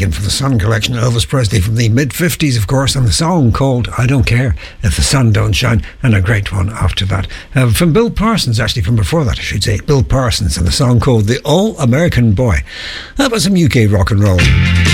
taken from the Sun collection. Elvis Presley from the mid-50s, of course, and the song called I Don't Care If the Sun Don't Shine, and a great one after that. From Bill Parsons, actually, from before that, I should say. Bill Parsons, and the song called The All-American Boy. That was some UK rock and roll.